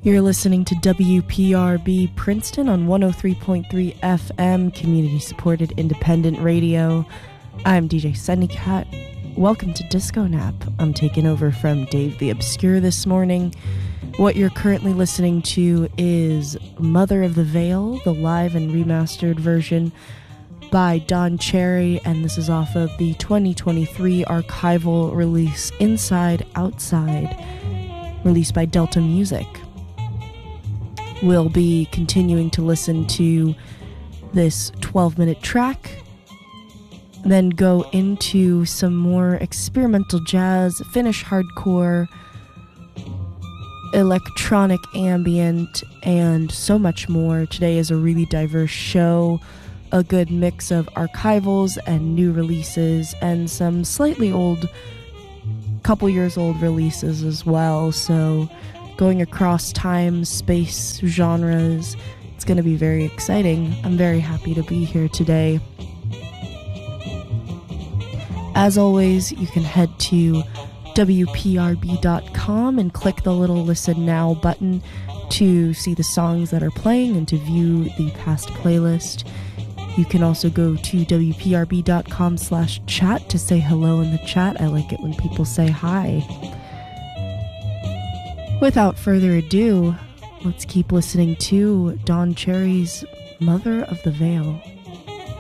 You're listening to WPRB Princeton on 103.3 FM, community-supported independent radio. I'm DJ Sunnycat. Welcome to Disco Nap. I'm taking over from Dave the Obscure this morning. What you're currently listening to is Mother of the Veil, the live and remastered version by Don Cherry, and this is off of the 2023 archival release Inside Outside, released by Delta Music. We'll be continuing to listen to this 12-minute track, then go into some more experimental jazz, Finnish hardcore, electronic ambient, and so much more. Today is a really diverse show, a good mix of archivals and new releases, and some slightly old, couple years old releases as well, so going across time, space, genres. It's going to be very exciting. I'm very happy to be here today. As always, you can head to WPRB.com and click the little Listen Now button to see the songs that are playing and to view the past playlist. You can also go to WPRB.com/chat to say hello in the chat. I like it when people say hi. Without further ado, let's keep listening to Don Cherry's Mother of the Veil.